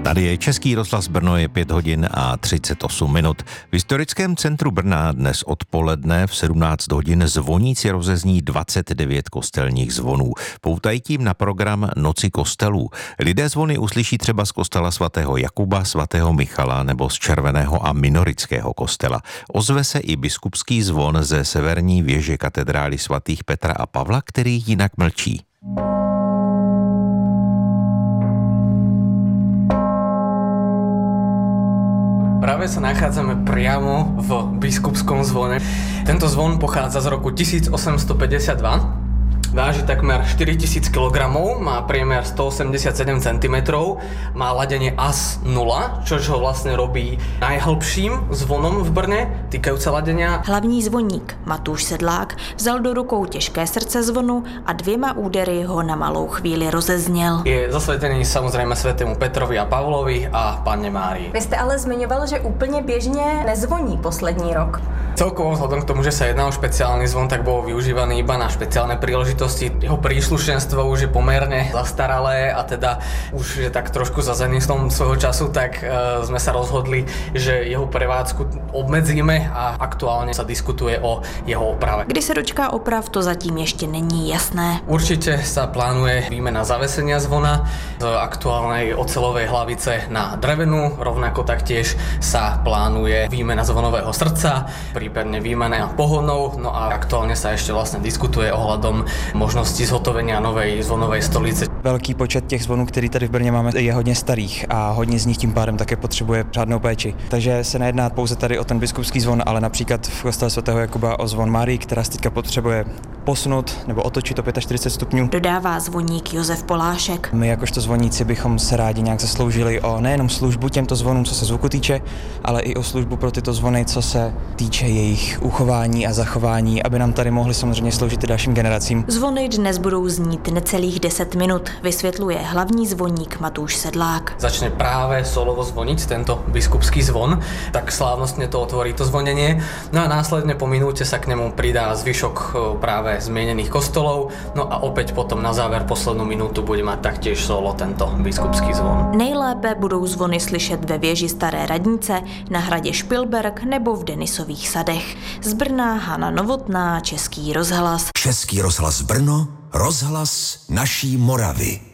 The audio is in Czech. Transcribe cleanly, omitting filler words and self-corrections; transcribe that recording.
Tady je Český rozhlas Brno, je 5 hodin a 38 minut. V historickém centru Brna dnes odpoledne v 17 hodin zvoníci rozezní 29 kostelních zvonů. Poutají tím na program Noci kostelů. Lidé zvony uslyší třeba z kostela svatého Jakuba, svatého Michala nebo z Červeného a Minorického kostela. Ozve se i biskupský zvon ze severní věže katedrály svatých Petra a Pavla, který jinak mlčí. Práve sa nachádzame priamo v biskupskom zvone. Tento zvon pochádza z roku 1852. Váži takmer 4000 kg, má priemer 187 cm, má ladenie AS 0, čož ho vlastne robí najhlbším zvonom v Brne, týkajúce ladenia. Hlavní zvoník Matúš Sedlák vzal do rukou těžké srdce zvonu a 2 údery ho na malou chvíli rozezněl. Je zasvetený samozrejme svätému Petrovi a Pavlovi a Panne Márii. Vy jste ale zmiňoval, že úplně běžně nezvoní poslední rok. Celkovo vzhľadom k tomu, že sa jedná o špeciálny zvon, tak bol využívaný iba na špeciálne príležitosti. Jeho príslušenstvo už je pomerne zastaralé a teda už je tak trošku za zenislom svojho času, tak sme sa rozhodli, že jeho prevádzku obmedzíme a aktuálne sa diskutuje o jeho oprave. Kdy se dočká oprav, to zatím ještě není jasné. Určite sa plánuje výmena zavesenia zvona z aktuálnej oceľovej hlavice na drevenú, rovnako taktiež sa plánuje výmena zvonového srdca, prípadne výmena pohonov, no a aktuálne sa ešte vlastne diskutuje ohľadom možnosti zhotovenia novej zvonovej stolice. Velký počet těch zvonů, který tady v Brně máme, je hodně starých a hodně z nich tím pádem také potřebuje řádnou péči. Takže se nejedná pouze tady o ten biskupský zvon, ale například v kostele svatého Jakuba o zvon Márii, která se teďka potřebuje posunout nebo otočit o 45 stupňů. Dodává zvoník Josef Polášek. My jakožto zvoníci bychom se rádi nějak zasloužili o nejenom službu těmto zvonům, co se zvuku týče, ale i o službu pro tyto zvony, co se týče jejich uchování a zachování, aby nám tady mohli samozřejmě sloužit i dalším generacím. Zvony dnes budou znít necelých 10 minut, vysvětluje hlavní zvoník Matúš Sedlák. Začne práve solovo zvoniť tento biskupský zvon, tak slávnostne to otvorí to zvonenie, no a následne po minúte sa k nemu pridá zvyšok práve zmienených kostolov, no a opäť potom na záver poslednú minútu bude mať taktiež solo tento biskupský zvon. Nejlépe budou zvony slyšet ve věži Staré radnice, na hradě Špilberk nebo v Denisových sadech. Z Brna Hana Novotná, Český rozhlas. Český rozhlas Brno, rozhlas naší Moravy.